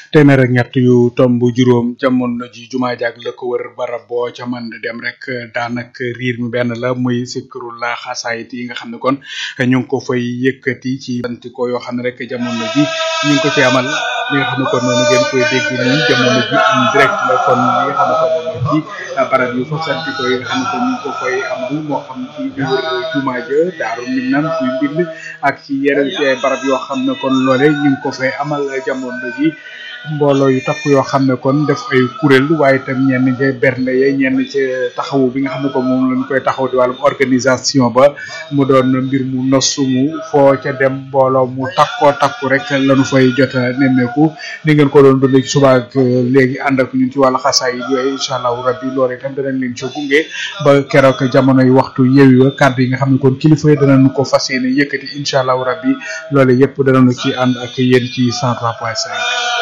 téeméer ak ñett yu tomb juróom jamono ji jumaa jaag la ko wër barab boo ca man dem rek daanaka riir mi benn la muy sikrullah xasaayit yi nga xam ne kon ñu ngi ko fay yëkkati ci bantikoo yoo xam ne rek jamono ji ñu ngi ko ci amal li nga xam ne kon noonu ngeen koy dégg nii jamono ji en direct la kon li nga xam ne kon moom ci barab yu fasantikoo yi nga xam ne kon ñu ngi ko koy amal moo xam ci biir jumaa ja Daaru Minam kuy mbind ak ci yeneen ci ay barab yoo xam ne kon loole ñu ngi ko fay amal jamono ji mbooloo yu takku yoo xam ne kon def ay kuréel waaye itam ñenn ca bernde ye ñenn ca taxawu bi nga xam ne ko moom lañ koy taxaw di wàllum organisation ba mu doon mbir mu nosumu foo ca dem mbooloo mu takkoo takku rek lañu fay jot a nemmeeku ni ngeen ko doon dundee ci suba ak léegi ànd ak ñun ci wàllu xasaay yi yooyu incha allahu rabbi loolu itam danañ leen ci gunge ba keroog jamonoy waxtu yeewi wa kàddu yi nga xam ne kon kilifa yi danañu ko fas yéene yëkkati incha allahu rabbi loolu yëpp danañu ci ànd ak yéen ci 103.5